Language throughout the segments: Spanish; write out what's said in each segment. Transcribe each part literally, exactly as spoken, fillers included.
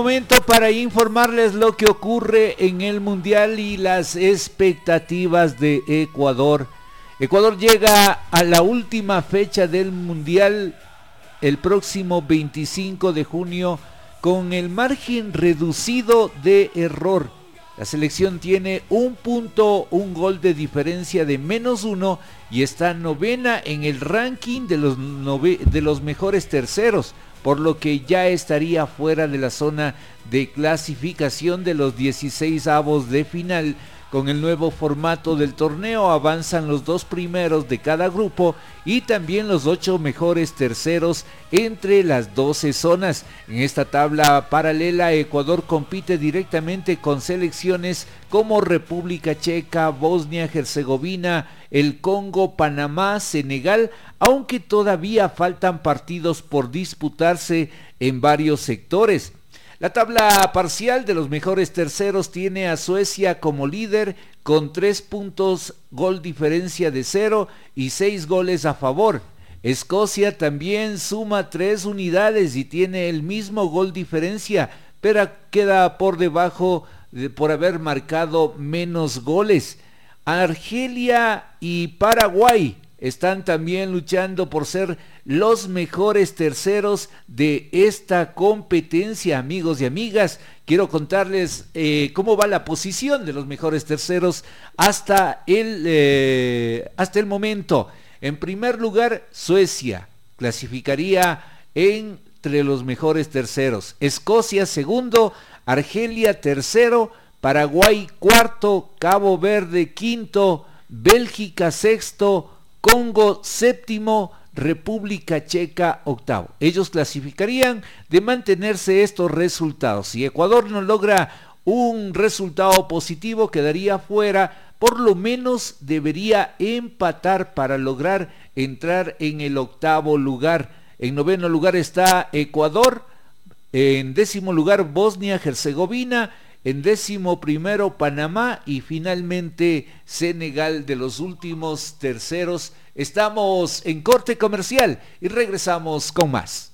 Momento para informarles lo que ocurre en el Mundial y las expectativas de Ecuador. Ecuador llega a la última fecha del Mundial el próximo veinticinco de junio con el margen reducido de error. La selección tiene un punto, un gol de diferencia de menos uno y está novena en el ranking de los, nove, de los mejores terceros, por lo que ya estaría fuera de la zona de clasificación de los dieciséis avos de final. Con el nuevo formato del torneo avanzan los dos primeros de cada grupo y también los ocho mejores terceros entre las doce zonas. En esta tabla paralela, Ecuador compite directamente con selecciones como República Checa, Bosnia-Herzegovina, el Congo, Panamá, Senegal, aunque todavía faltan partidos por disputarse en varios sectores. La tabla parcial de los mejores terceros tiene a Suecia como líder con tres puntos, gol diferencia de cero y seis goles a favor. Escocia también suma tres unidades y tiene el mismo gol diferencia, pero queda por debajo de, por haber marcado menos goles. Argelia y Paraguay están también luchando por ser los mejores terceros de esta competencia, amigos y amigas. Quiero contarles eh, cómo va la posición de los mejores terceros hasta el, eh, hasta el momento. En primer lugar, Suecia clasificaría entre los mejores terceros. Escocia segundo, Argelia tercero, Paraguay cuarto, Cabo Verde quinto, Bélgica sexto, Congo séptimo, República Checa octavo. Ellos clasificarían de mantenerse estos resultados. Si Ecuador no logra un resultado positivo, quedaría fuera. Por lo menos debería empatar para lograr entrar en el octavo lugar. En noveno lugar está Ecuador. En décimo lugar Bosnia-Herzegovina. En décimo primero Panamá y finalmente Senegal, de los últimos terceros. Estamos en corte comercial y regresamos con más.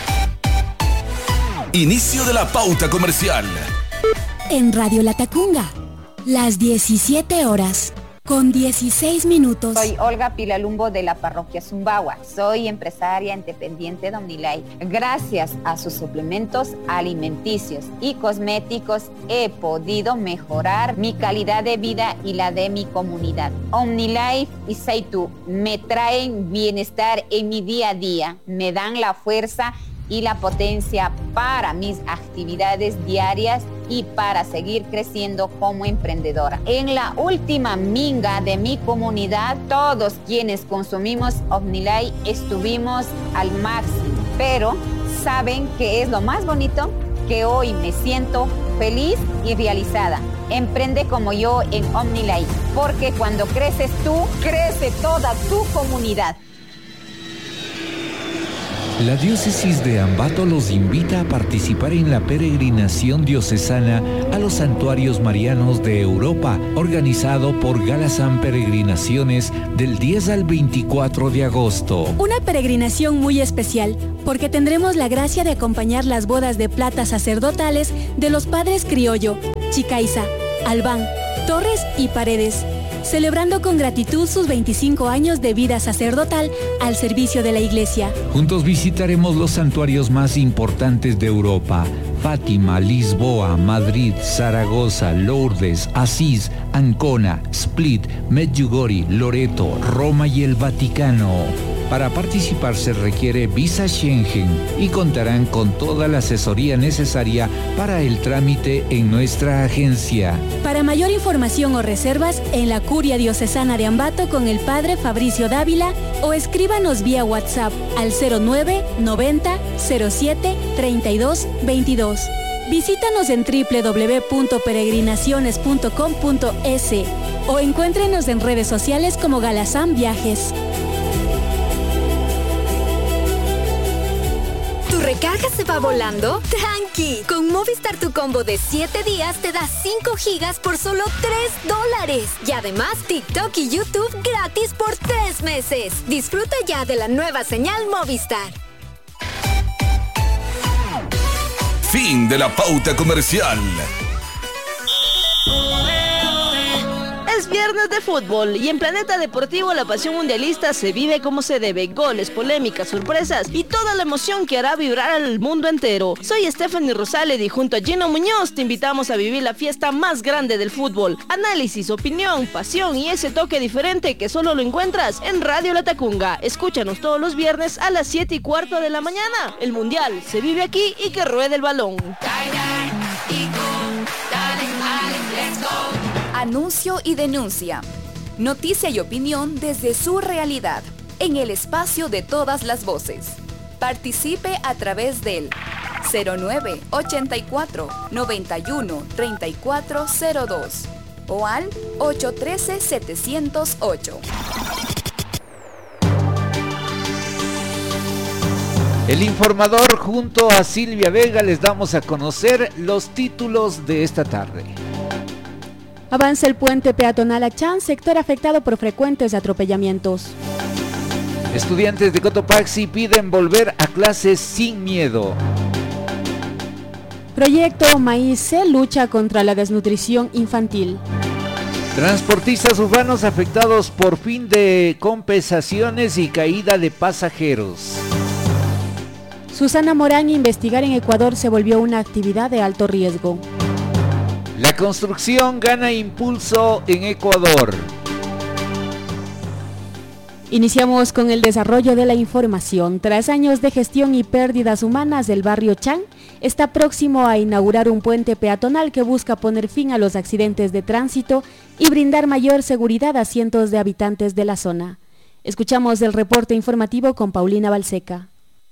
Inicio de la pauta comercial. En Radio Latacunga, las diecisiete horas con dieciséis minutos. Soy Olga Pilalumbo de la parroquia Zumbagua. Soy empresaria independiente de OmniLife. Gracias a sus suplementos alimenticios y cosméticos he podido mejorar mi calidad de vida y la de mi comunidad. OmniLife y Seitu me traen bienestar en mi día a día, me dan la fuerza y la potencia para mis actividades diarias y para seguir creciendo como emprendedora. En la última minga de mi comunidad, todos quienes consumimos OmniLife estuvimos al máximo, pero ¿saben qué es lo más bonito? Que hoy me siento feliz y realizada. Emprende como yo en OmniLife, porque cuando creces tú, crece toda tu comunidad. La diócesis de Ambato los invita a participar en la peregrinación diocesana a los santuarios marianos de Europa, organizado por Galasán Peregrinaciones del diez al veinticuatro de agosto. Una peregrinación muy especial, porque tendremos la gracia de acompañar las bodas de plata sacerdotales de los padres Criollo, Chicaiza, Albán, Torres y Paredes, celebrando con gratitud sus veinticinco años de vida sacerdotal al servicio de la Iglesia. Juntos visitaremos los santuarios más importantes de Europa: Fátima, Lisboa, Madrid, Zaragoza, Lourdes, Asís, Ancona, Split, Medjugorje, Loreto, Roma y el Vaticano. Para participar se requiere visa Schengen y contarán con toda la asesoría necesaria para el trámite en nuestra agencia. Para mayor información o reservas, en la Curia Diocesana de Ambato con el Padre Fabricio Dávila o escríbanos vía WhatsApp al cero nueve noventa cero siete treinta y dos veintidós. Visítanos en doble u doble u doble u punto peregrinaciones punto com punto es o encuéntrenos en redes sociales como Galasán Viajes. ¿Tu recarga se va volando? ¡Tranqui! Con Movistar tu combo de siete días te da cinco gigas por solo tres dólares. Y además TikTok y YouTube gratis por tres meses. Disfruta ya de la nueva señal Movistar. Fin de la pauta comercial. Es viernes de fútbol y en Planeta Deportivo la pasión mundialista se vive como se debe. Goles, polémicas, sorpresas y toda la emoción que hará vibrar al mundo entero. Soy Stephanie Rosales y junto a Gino Muñoz te invitamos a vivir la fiesta más grande del fútbol. Análisis, opinión, pasión y ese toque diferente que solo lo encuentras en Radio La Tacunga. Escúchanos todos los viernes a las siete y cuarto de la mañana. El mundial se vive aquí y que ruede el balón. Anuncio y denuncia. Noticia y opinión desde su realidad, en el espacio de todas las voces. Participe a través del cero nueve ochenta y cuatro noventa y uno treinta y cuatro cero dos o al ocho uno tres siete cero ocho. El informador junto a Silvia Vega les damos a conocer los títulos de esta tarde. Avanza el puente peatonal Achán, sector afectado por frecuentes atropellamientos. Estudiantes de Cotopaxi piden volver a clases sin miedo. Proyecto Maíz C lucha contra la desnutrición infantil. Transportistas urbanos afectados por fin de compensaciones y caída de pasajeros. Susana Morán, investigar en Ecuador se volvió una actividad de alto riesgo. La construcción gana impulso en Ecuador. Iniciamos con el desarrollo de la información. Tras años de gestión y pérdidas humanas, el barrio Chán está próximo a inaugurar un puente peatonal que busca poner fin a los accidentes de tránsito y brindar mayor seguridad a cientos de habitantes de la zona. Escuchamos el reporte informativo con Paulina Balseca.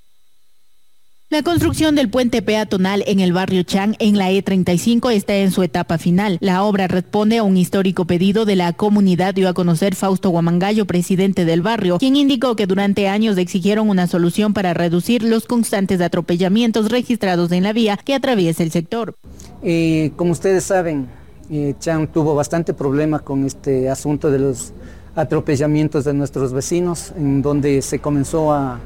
La construcción del puente peatonal en el barrio Chán, en la E treinta y cinco, está en su etapa final. La obra responde a un histórico pedido de la comunidad, dio a conocer Fausto Guamangallo, presidente del barrio, quien indicó que durante años exigieron una solución para reducir los constantes atropellamientos registrados en la vía que atraviesa el sector. Eh, como ustedes saben, eh, Chán tuvo bastante problema con este asunto de los atropellamientos de nuestros vecinos, en donde se comenzó a,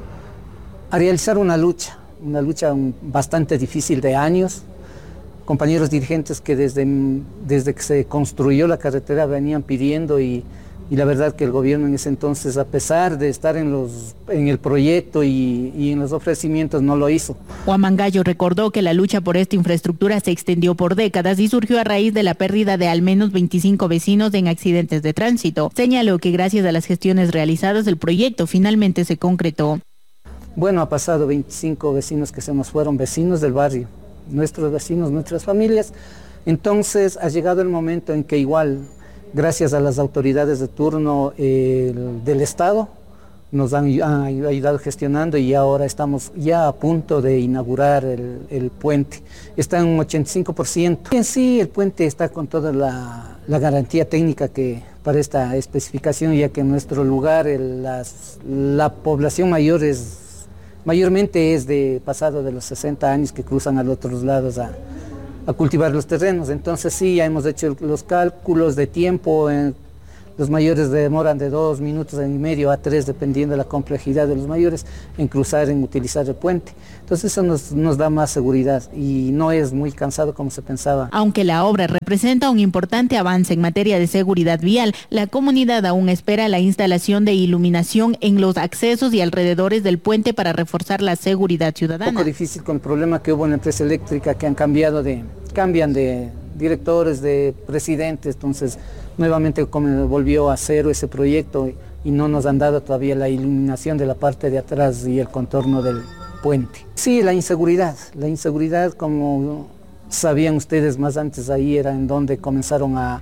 a realizar una lucha. Una lucha bastante difícil de años, compañeros dirigentes que desde, desde que se construyó la carretera venían pidiendo y, y la verdad que el gobierno en ese entonces, a pesar de estar en, los, en el proyecto y, y en los ofrecimientos, no lo hizo. Guamangallo recordó que la lucha por esta infraestructura se extendió por décadas y surgió a raíz de la pérdida de al menos veinticinco vecinos en accidentes de tránsito. Señaló que gracias a las gestiones realizadas el proyecto finalmente se concretó. Bueno, ha pasado veinticinco vecinos que se nos fueron, vecinos del barrio, nuestros vecinos, nuestras familias. Entonces ha llegado el momento en que igual, gracias a las autoridades de turno eh, del Estado, nos han, han ayudado gestionando y ahora estamos ya a punto de inaugurar el, el puente. Está en un ochenta y cinco por ciento. En sí, el puente está con toda la, la garantía técnica que para esta especificación, ya que en nuestro lugar el, las, la población mayor es... mayormente es de pasado de los sesenta años que cruzan a los otros lados a, a cultivar los terrenos. Entonces sí, ya hemos hecho los cálculos de tiempo, en, los mayores demoran de dos minutos y medio a tres, dependiendo de la complejidad de los mayores, en cruzar, en utilizar el puente. Entonces eso nos, nos da más seguridad y no es muy cansado como se pensaba. Aunque la obra representa un importante avance en materia de seguridad vial, la comunidad aún espera la instalación de iluminación en los accesos y alrededores del puente para reforzar la seguridad ciudadana. Un poco difícil con el problema que hubo en la empresa eléctrica, que han cambiado de, cambian de directores, de presidentes, entonces nuevamente como volvió a cero ese proyecto y no nos han dado todavía la iluminación de la parte de atrás y el contorno del puente. Sí, la inseguridad, la inseguridad, como sabían ustedes más antes, ahí era en donde comenzaron a,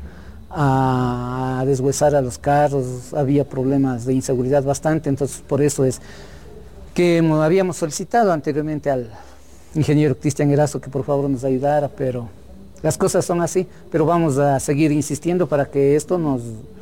a deshuesar a los carros, había problemas de inseguridad bastante, entonces por eso es que habíamos solicitado anteriormente al ingeniero Cristian Erazo que por favor nos ayudara, pero las cosas son así, pero vamos a seguir insistiendo para que esto nos,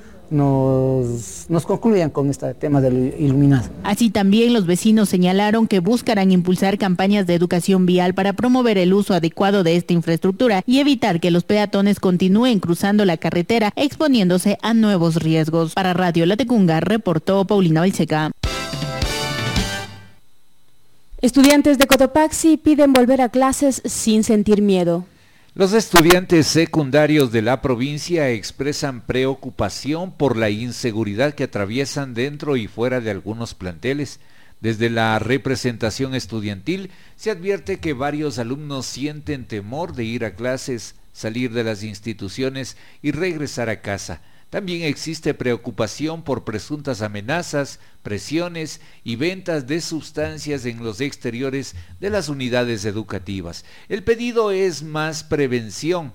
nos, nos concluyan con este tema del iluminado. Así también los vecinos señalaron que buscarán impulsar campañas de educación vial para promover el uso adecuado de esta infraestructura y evitar que los peatones continúen cruzando la carretera exponiéndose a nuevos riesgos. Para Radio La Tacunga reportó Paulina Balseca. Estudiantes de Cotopaxi piden volver a clases sin sentir miedo. Los estudiantes secundarios de la provincia expresan preocupación por la inseguridad que atraviesan dentro y fuera de algunos planteles. Desde la representación estudiantil se advierte que varios alumnos sienten temor de ir a clases, salir de las instituciones y regresar a casa. También existe preocupación por presuntas amenazas, presiones y ventas de sustancias en los exteriores de las unidades educativas. El pedido es más prevención,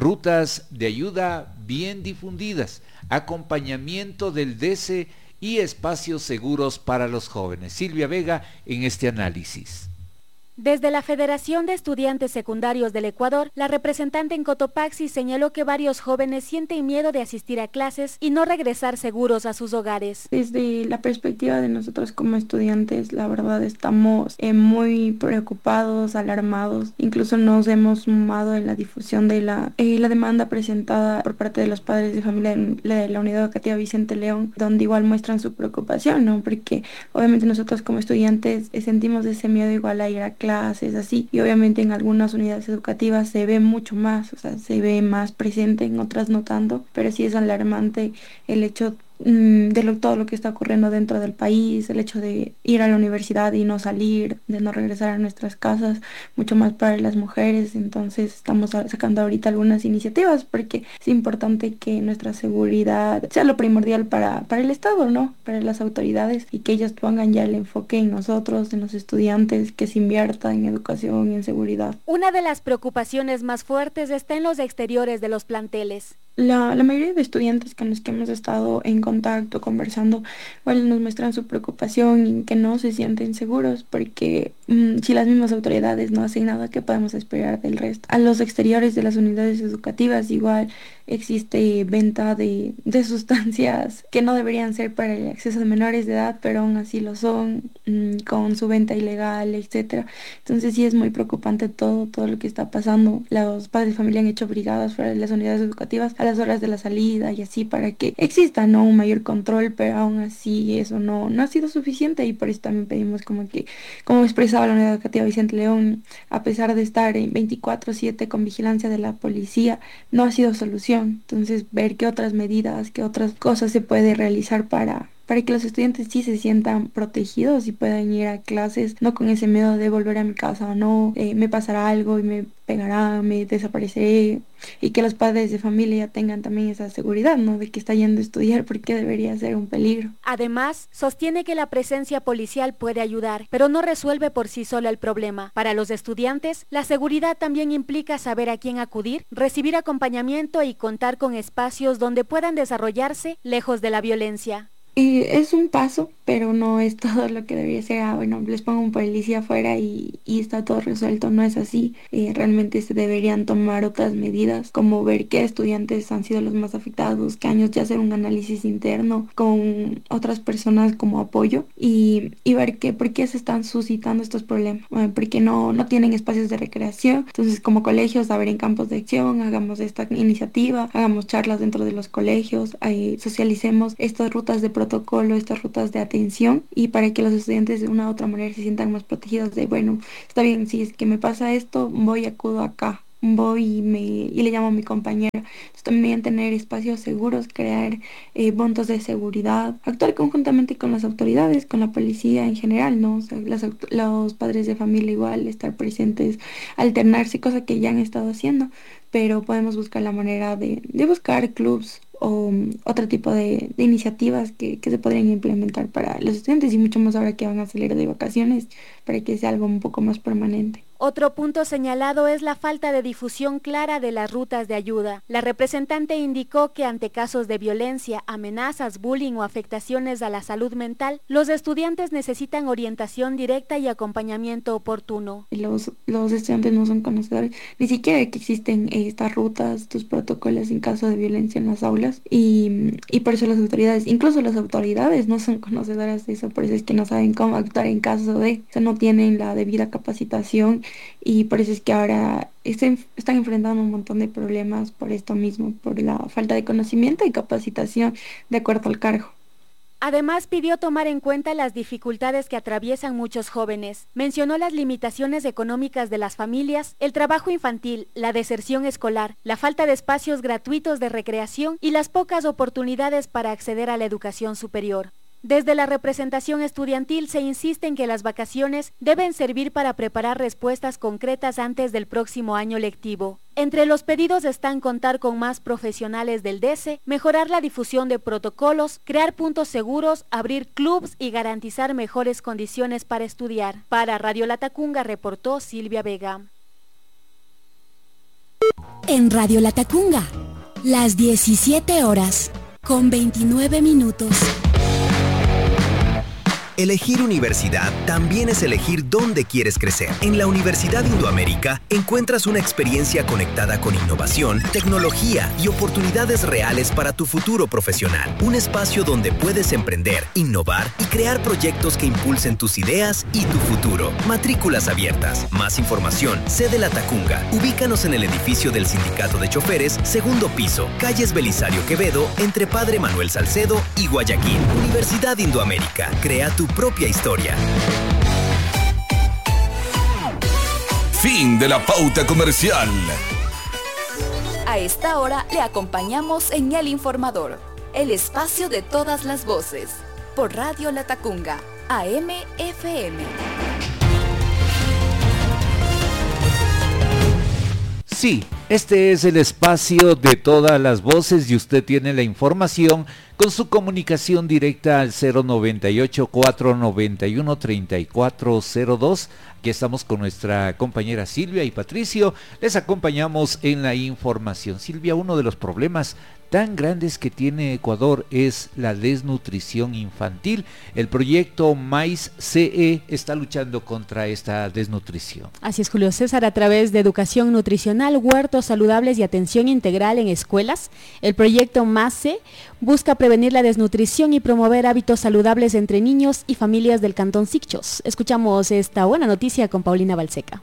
rutas de ayuda bien difundidas, acompañamiento del D E S E y espacios seguros para los jóvenes. Silvia Vega en este análisis. Desde la Federación de Estudiantes Secundarios del Ecuador, la representante en Cotopaxi señaló que varios jóvenes sienten miedo de asistir a clases y no regresar seguros a sus hogares. Desde la perspectiva de nosotros como estudiantes, la verdad estamos eh, muy preocupados, alarmados. Incluso nos hemos sumado en la difusión de la, eh, la demanda presentada por parte de los padres de familia en la, de la Unidad Educativa Vicente León, donde igual muestran su preocupación, ¿no? Porque obviamente nosotros como estudiantes eh, sentimos ese miedo igual a ir a clases. clases, así, y obviamente en algunas unidades educativas se ve mucho más, o sea, se ve más presente, en otras no tanto, pero sí es alarmante el hecho de lo, todo lo que está ocurriendo dentro del país, el hecho de ir a la universidad y no salir, de no regresar a nuestras casas, mucho más para las mujeres. Entonces estamos sacando ahorita algunas iniciativas porque es importante que nuestra seguridad sea lo primordial para, para el Estado, ¿no? Para las autoridades, y que ellas pongan ya el enfoque en nosotros, en los estudiantes, que se invierta en educación y en seguridad. Una de las preocupaciones más fuertes está en los exteriores de los planteles. La, la mayoría de estudiantes con los que hemos estado en contacto, conversando, igual nos muestran su preocupación y que no se sienten seguros porque mmm, si las mismas autoridades no hacen nada, ¿qué podemos esperar del resto? A los exteriores de las unidades educativas igual existe venta de, de sustancias que no deberían ser para el acceso de menores de edad, pero aún así lo son, mmm, con su venta ilegal, etcétera. Entonces sí es muy preocupante todo, todo lo que está pasando. Los padres de familia han hecho brigadas fuera de las unidades educativas a las horas de la salida y así para que exista, ¿no?, un mayor control, pero aún así eso no, no ha sido suficiente, y por eso también pedimos como que, como expresaba la Unidad Educativa Vicente León, a pesar de estar en veinticuatro siete con vigilancia de la policía, no ha sido solución. Entonces ver qué otras medidas, qué otras cosas se puede realizar para... para que los estudiantes sí se sientan protegidos y puedan ir a clases, no con ese miedo de volver a mi casa o no, eh, me pasará algo y me pegará, me desapareceré, y que los padres de familia tengan también esa seguridad, ¿no?, de que está yendo a estudiar porque debería ser un peligro. Además, sostiene que la presencia policial puede ayudar, pero no resuelve por sí sola el problema. Para los estudiantes, la seguridad también implica saber a quién acudir, recibir acompañamiento y contar con espacios donde puedan desarrollarse lejos de la violencia. Y es un paso, pero no es todo lo que debería ser. Ah, bueno, les pongo un policía afuera y, y está todo resuelto. No es así. Eh, realmente se deberían tomar otras medidas, como ver qué estudiantes han sido los más afectados, qué años, ya hacer un análisis interno con otras personas como apoyo, y, y ver que, por qué se están suscitando estos problemas. Bueno, porque no, no tienen espacios de recreación. Entonces, como colegios, a ver, en campos de acción, hagamos esta iniciativa, hagamos charlas dentro de los colegios, eh, socialicemos estas rutas de protección, protocolo, estas rutas de atención, y para que los estudiantes de una u otra manera se sientan más protegidos de, bueno, está bien, si es que me pasa esto, voy, acudo acá, voy y, me, y le llamo a mi compañera. Entonces, también tener espacios seguros, crear eh, puntos de seguridad, actuar conjuntamente con las autoridades, con la policía en general, ¿no? O sea, las, los padres de familia igual, estar presentes, alternarse, cosa que ya han estado haciendo, pero podemos buscar la manera de, de buscar clubs o um, otro tipo de, de iniciativas que, que se podrían implementar para los estudiantes, y mucho más ahora que van a salir de vacaciones, para que sea algo un poco más permanente. Otro punto señalado es la falta de difusión clara de las rutas de ayuda. La representante indicó que ante casos de violencia, amenazas, bullying o afectaciones a la salud mental, los estudiantes necesitan orientación directa y acompañamiento oportuno. Los, los estudiantes no son conocedores ni siquiera de que existen eh, estas rutas, estos protocolos en caso de violencia en las aulas, y, y por eso las autoridades, incluso las autoridades no son conocedoras de eso, por eso es que no saben cómo actuar en caso de, o sea, no tienen la debida capacitación, y por eso es que ahora están, están enfrentando un montón de problemas por esto mismo, por la falta de conocimiento y capacitación de acuerdo al cargo. Además, pidió tomar en cuenta las dificultades que atraviesan muchos jóvenes. Mencionó las limitaciones económicas de las familias, el trabajo infantil, la deserción escolar, la falta de espacios gratuitos de recreación y las pocas oportunidades para acceder a la educación superior. Desde la representación estudiantil se insiste en que las vacaciones deben servir para preparar respuestas concretas antes del próximo año lectivo. Entre los pedidos están contar con más profesionales del D E S E, mejorar la difusión de protocolos, crear puntos seguros, abrir clubs y garantizar mejores condiciones para estudiar. Para Radio Latacunga reportó Silvia Vega. En Radio Latacunga, las diecisiete horas con veintinueve minutos. Elegir universidad también es elegir dónde quieres crecer. En la Universidad Indoamérica encuentras una experiencia conectada con innovación, tecnología y oportunidades reales para tu futuro profesional. Un espacio donde puedes emprender, innovar y crear proyectos que impulsen tus ideas y tu futuro. Matrículas abiertas. Más información. Sede Latacunga. Ubícanos en el edificio del Sindicato de Choferes, segundo piso, calles Belisario Quevedo, entre Padre Manuel Salcedo y Guayaquil. Universidad Indoamérica. Crea tu propia historia. Fin de la pauta comercial. A esta hora le acompañamos en El Informador, el espacio de todas las voces, por Radio Latacunga, A M F M. Sí, este es el espacio de todas las voces y usted tiene la información con su comunicación directa al cero noventa y ocho, cuatrocientos noventa y uno, treinta y cuatro cero dos. Aquí estamos con nuestra compañera Silvia y Patricio. Les acompañamos en la información. Silvia, uno de los problemas tan grandes que tiene Ecuador es la desnutrición infantil. El proyecto MAIS C E está luchando contra esta desnutrición. Así es, Julio César, a través de educación nutricional, huertos saludables y atención integral en escuelas, el proyecto MACE busca prevenir la desnutrición y promover hábitos saludables entre niños y familias del Cantón Sicchos. Escuchamos esta buena noticia con Paulina Balseca.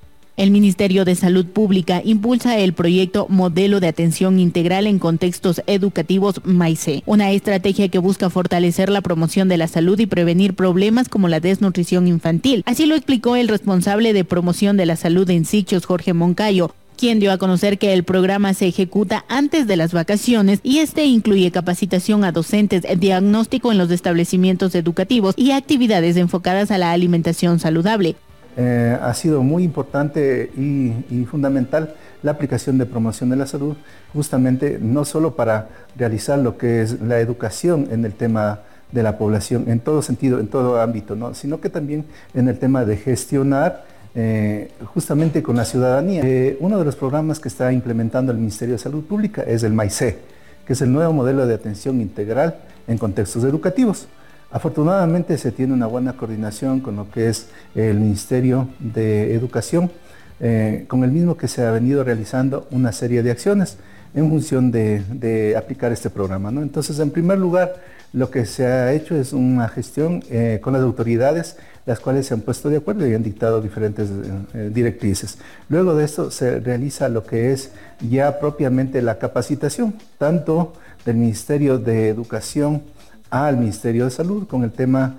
El Ministerio de Salud Pública impulsa el proyecto Modelo de Atención Integral en Contextos Educativos MAICE, una estrategia que busca fortalecer la promoción de la salud y prevenir problemas como la desnutrición infantil. Así lo explicó el responsable de promoción de la salud en Sicchos, Jorge Moncayo, quien dio a conocer que el programa se ejecuta antes de las vacaciones y este incluye capacitación a docentes, diagnóstico en los establecimientos educativos y actividades enfocadas a la alimentación saludable. Eh, ha sido muy importante y, y fundamental la aplicación de promoción de la salud, justamente no solo para realizar lo que es la educación en el tema de la población, en todo sentido, en todo ámbito, ¿no? Sino que también en el tema de gestionar eh, justamente con la ciudadanía. Eh, uno de los programas que está implementando el Ministerio de Salud Pública es el MAICE, que es el nuevo modelo de atención integral en contextos educativos. Afortunadamente se tiene una buena coordinación con lo que es el Ministerio de Educación, eh, con el mismo que se ha venido realizando una serie de acciones en función de, de aplicar este programa, ¿no? Entonces, en primer lugar, lo que se ha hecho es una gestión eh, con las autoridades, las cuales se han puesto de acuerdo y han dictado diferentes eh, directrices. Luego de esto se realiza lo que es ya propiamente la capacitación, tanto del Ministerio de Educación al Ministerio de Salud con el tema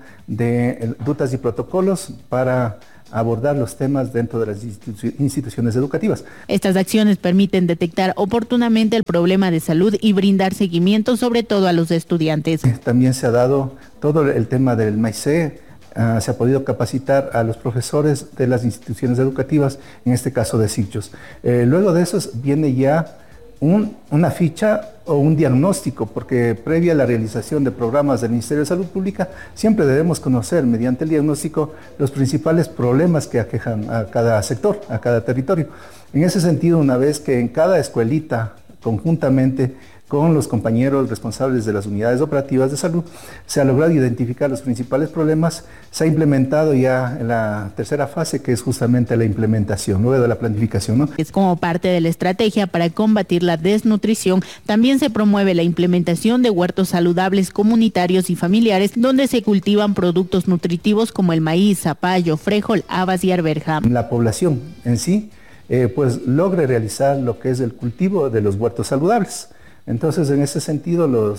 de rutas y protocolos para abordar los temas dentro de las institu- instituciones educativas. Estas acciones permiten detectar oportunamente el problema de salud y brindar seguimiento sobre todo a los estudiantes. También se ha dado todo el tema del MAICE, uh, se ha podido capacitar a los profesores de las instituciones educativas, en este caso de Sicchos. Eh, luego de eso viene ya Un, una ficha o un diagnóstico, porque previa a la realización de programas del Ministerio de Salud Pública, siempre debemos conocer mediante el diagnóstico los principales problemas que aquejan a cada sector, a cada territorio. En ese sentido, una vez que en cada escuelita, conjuntamente con los compañeros responsables de las unidades operativas de salud, se ha logrado identificar los principales problemas, se ha implementado ya en la tercera fase, que es justamente la implementación, luego de la planificación, ¿no? Es como parte de la estrategia para combatir la desnutrición, también se promueve la implementación de huertos saludables comunitarios y familiares, donde se cultivan productos nutritivos como el maíz, zapallo, frijol, habas y arveja. La población en sí, eh, pues logre realizar lo que es el cultivo de los huertos saludables. Entonces, en ese sentido, los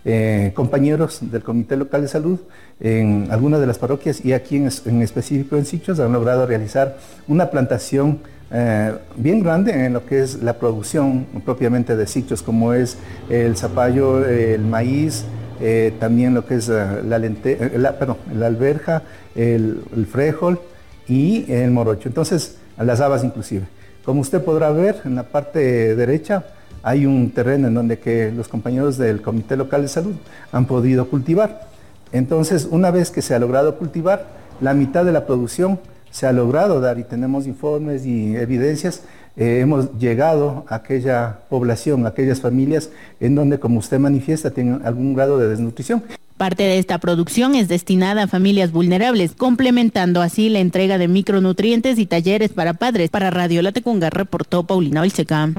eh, compañeros del Comité Local de Salud en algunas de las parroquias y aquí en, en específico en Sichos han logrado realizar una plantación eh, bien grande en lo que es la producción propiamente de Sichos, como es el zapallo, el maíz, eh, también lo que es uh, la, lente, la, perdón, la alberja, el, el frijol y el morocho. Entonces, las habas inclusive. Como usted podrá ver en la parte derecha, hay un terreno en donde que los compañeros del Comité Local de Salud han podido cultivar. Entonces, una vez que se ha logrado cultivar, la mitad de la producción se ha logrado dar y tenemos informes y evidencias. Eh, hemos llegado a aquella población, a aquellas familias en donde, como usted manifiesta, tienen algún grado de desnutrición. Parte de esta producción es destinada a familias vulnerables, complementando así la entrega de micronutrientes y talleres para padres. Para Radio La Tacunga reportó Paulina Olseca.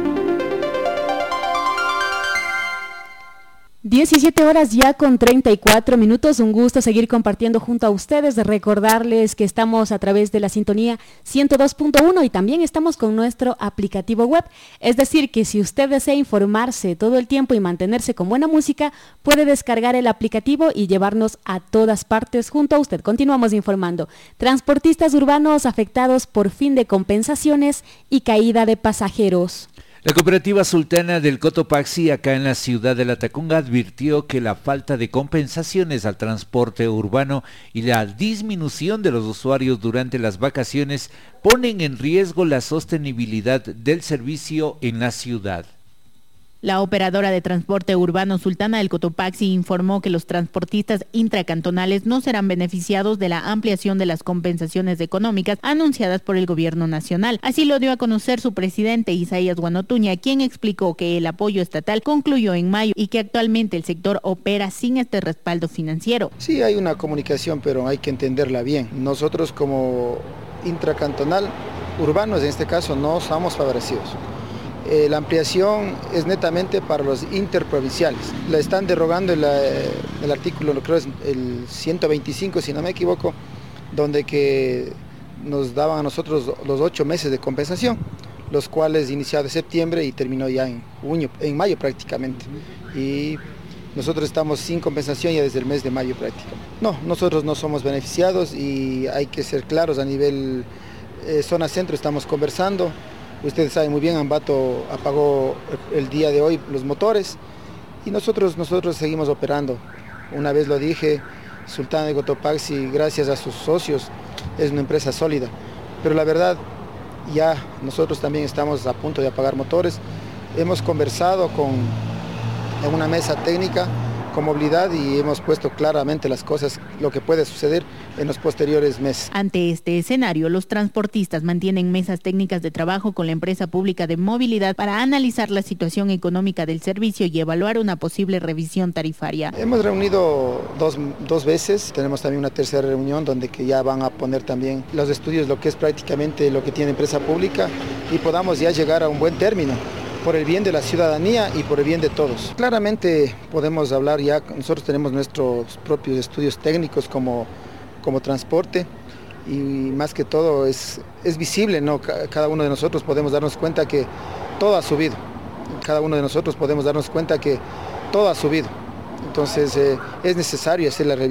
diecisiete horas ya con treinta y cuatro minutos, un gusto seguir compartiendo junto a ustedes, recordarles que estamos a través de la sintonía ciento dos punto uno y también estamos con nuestro aplicativo web, es decir que si usted desea informarse todo el tiempo y mantenerse con buena música, puede descargar el aplicativo y llevarnos a todas partes junto a usted. Continuamos informando. Transportistas urbanos afectados por fin de compensaciones y caída de pasajeros. La cooperativa sultana del Cotopaxi, acá en la ciudad de La Tacunga, advirtió que la falta de compensaciones al transporte urbano y la disminución de los usuarios durante las vacaciones ponen en riesgo la sostenibilidad del servicio en la ciudad. La operadora de transporte urbano Sultana del Cotopaxi informó que los transportistas intracantonales no serán beneficiados de la ampliación de las compensaciones económicas anunciadas por el gobierno nacional. Así lo dio a conocer su presidente Isaías Guanotuña, quien explicó que el apoyo estatal concluyó en mayo y que actualmente el sector opera sin este respaldo financiero. Sí, hay una comunicación, pero hay que entenderla bien. Nosotros como intracantonal, urbanos en este caso, no somos favorecidos. Eh, la ampliación es netamente para los interprovinciales. La están derogando el, el artículo, creo es el ciento veinticinco, si no me equivoco, donde que nos daban a nosotros los ocho meses de compensación, los cuales inició de septiembre y terminó ya en junio, en mayo prácticamente. Y nosotros estamos sin compensación ya desde el mes de mayo prácticamente. No, nosotros no somos beneficiados y hay que ser claros a nivel eh, zona centro, estamos conversando. Ustedes saben muy bien, Ambato apagó el día de hoy los motores y nosotros, nosotros seguimos operando. Una vez lo dije, Sultana de Cotopaxi, gracias a sus socios, es una empresa sólida. Pero la verdad, ya nosotros también estamos a punto de apagar motores. Hemos conversado con, en una mesa técnica con movilidad y hemos puesto claramente las cosas, lo que puede suceder en los posteriores meses. Ante este escenario, los transportistas mantienen mesas técnicas de trabajo con la empresa pública de movilidad para analizar la situación económica del servicio y evaluar una posible revisión tarifaria. Hemos reunido dos, dos veces, tenemos también una tercera reunión donde que ya van a poner también los estudios, lo que es prácticamente lo que tiene empresa pública y podamos ya llegar a un buen término, por el bien de la ciudadanía y por el bien de todos. Claramente podemos hablar ya, nosotros tenemos nuestros propios estudios técnicos como, como transporte y más que todo es, es visible, ¿no? Cada uno de nosotros podemos darnos cuenta que todo ha subido, cada uno de nosotros podemos darnos cuenta que todo ha subido. Entonces eh, es necesario hacer la revisión.